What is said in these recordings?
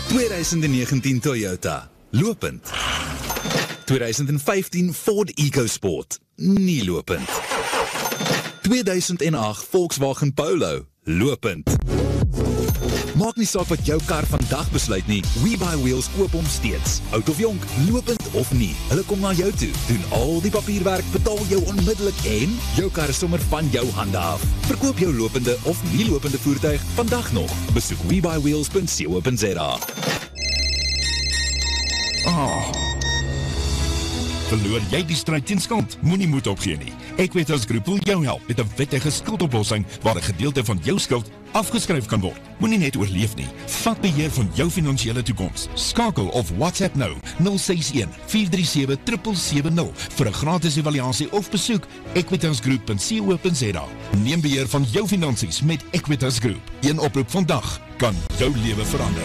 2019 Toyota, lopend. 2015 Ford EcoSport, nie lopend. 2008 Volkswagen Polo, lopend. Maak nie saak wat jou kar vandag besluit nie, WeBuyWheels koop hom steeds. Oud of jonk, lopend of nie, hulle kom na jou toe, doen al die papierwerk, betaal jou onmiddellik en jou kar is sommer van jou hande af. Verkoop jou lopende of nie lopende voertuig vandag nog. Besoek WeBuyWheels.co.za. Verloor jy die stryd teen skuld? Moenie moed opgee nie. Equitas Groep wil jou help met 'n wettige skuldoplossing waar 'n gedeelte van jou skuld afgeskryf kan word. Moenie net oorleef nie. Vat beheer van jou finansiële toekoms. Skakel of WhatsApp nou 061 437 770 vir 'n gratis evaluasie of besoek equitasgroup.co.za. Neem beheer van jou finansies met Equitas Groep. Een oproep vandag kan jou lewe verander.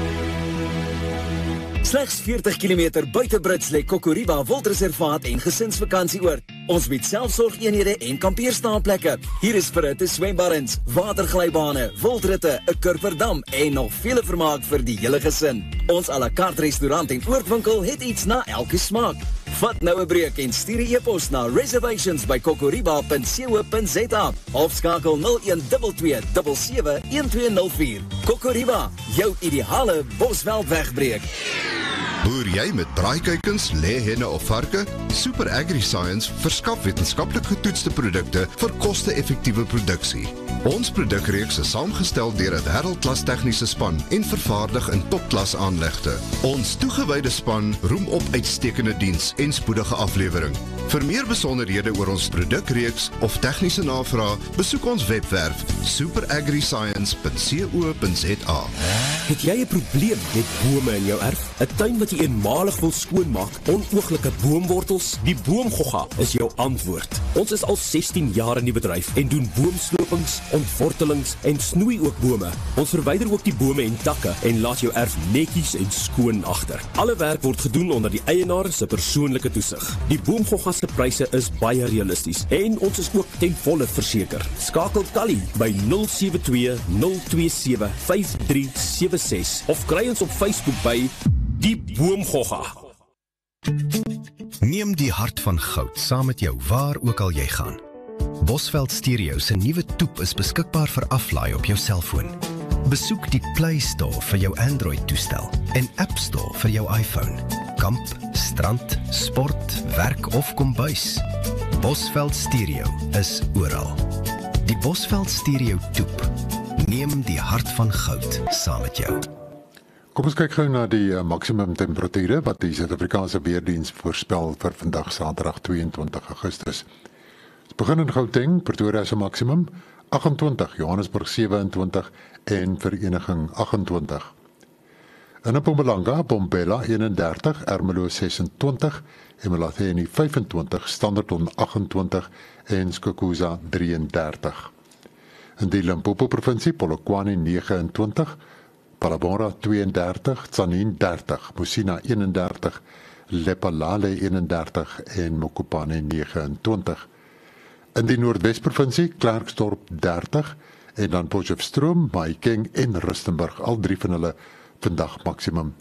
Slegs 40 km buite Brits lê Kokoriba Wildreservaat en gesinsvakantieoord. Ons bied selfsorgeenhede en kampeerstaanplekke. Hier is verhitte swembaddens, waterglybane, wildritte, 'n kurperdam en nog vele vermaak vir die hele gesin. Ons à la carte restaurant en oordwinkel het iets na elke smaak. Vat nou 'n breek en stuur 'n e-pos na reservations@kokoriba.co.za of skakel 0122 77 1204. Kokoriba, jou ideale Bosveld wegbreek. Boer jy met braaikuikens, lêhenne of varke? Super AgriScience verskaf wetenskaplik getoetste produkte vir koste-effektiewe produksie. Ons produkreeks is saamgestel deur 'n wêreldklas tegniese span en vervaardig in topklas aanlegte. Ons toegewyde span roem op uitstekende diens en spoedige aflewering. Vir meer besonderhede oor ons produkreeks of tegniese navraag, besoek ons webwerf superagriscience.co.za. Het jy 'n probleem met bome in jou erf? 'n Tuin wat jy eenmalig wil skoonmaak, onooglike boomwortels? Die Boomgogga is jou antwoord. Ons is al 16 jaar in die bedryf en doen boomslopings, ontwortelings en snoei ook bome. Ons verwyder ook die bome en takke en laat jou erf netjies en skoon agter. Alle werk word gedoen onder die eienaar se persoonlike toesig. Die Boomgogga se pryse is baie realisties en ons is ook ten volle verseker. Skakel Kali by 072 027 5376 of kry ons op Facebook by Die Boomgogga. Neem die hart van goud saam met jou waar ook al jy gaan. Bosveld Stereo se nuwe toep is beskikbaar vir aflaai op jou selfoon. Besoek die Play Store vir jou Android-toestel en App Store vir jou iPhone. Kamp, strand, sport, werk of kombuis. Bosveld Stereo is oral. Die Bosveld Stereo toep. Neem die hart van goud saam met jou. Kom ons kyk gou na die maksimum temperature wat die Suid-Afrikaanse Weerdiens voorspel vir vandag Saterdag 22 Augustus. Ons begin in Gauteng, Pretoria se maksimum 28, Johannesburg 27 en Vereniging 28. In Mpumalanga, Bombela 31, Ermelo 26, Emalahleni 25, Standerton 28 en Skukuza 33. In die Limpopo provinsie, Polokwane 29, Palabora 32, Tzaneen 30, Musina 31, Lephalale 31 en Mokopane 29. In die Noordwes-provinsie, Klerksdorp 30 en dan Potchefstroom, Mahikeng en Rustenburg, al drie van hulle vandag maksimum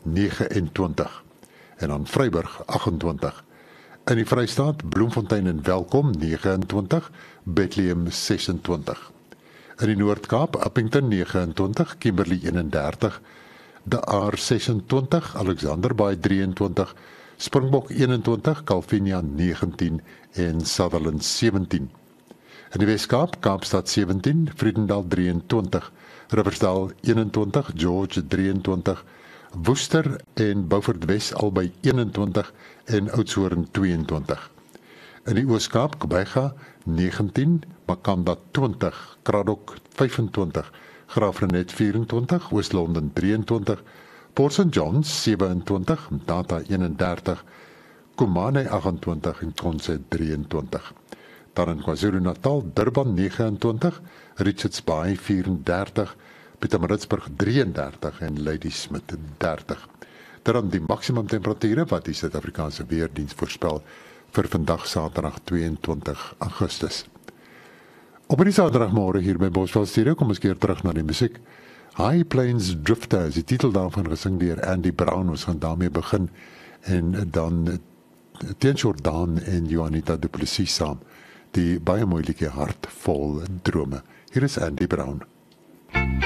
29 en dan Vryburg 28. In die Vrystaat, Bloemfontein en Welkom 29, Bethlehem 26. In die Noord-Kaap, Upington 29, Kimberley 31, De Aar 26, Alexanderbaai 23, Springbok 21, Calvinia 19 en Sutherland 17. In die Wes-Kaap, Kaapstad 17, Vredendal 23, Riversdal 21, George 23, Worcester en Beaufort Wes albei 21 en Oudtshoorn 22. In die Oos-Kaap, Kobega 19, Makanda 20, Kraddock 25, Graafrenet 24, Oos-London 23, Port St. John's 27, Mthatha 31, Kumane 28 en Konse 23. Dan in KwaZulu-Natal, Durban 29, Richards Bay 34, Pietermaritzburg 33 en Ladysmith 30. Dan die maksimum temperature wat die Suid-Afrikaanse Weerdiens voorspel vir vandag Saterdag 22 Augustus. Op die Saterdagmôre hier by Bosveld Stereo, kom ons keer terug na die musiek. High Plains Drifter is die titel daarvan gesing deur Andy Brown. Ons gaan daarmee begin en dan teen Jordan en Juanita Du Plessis saam die baie mooi liedjie Hart vol drome. Hier is Andy Brown.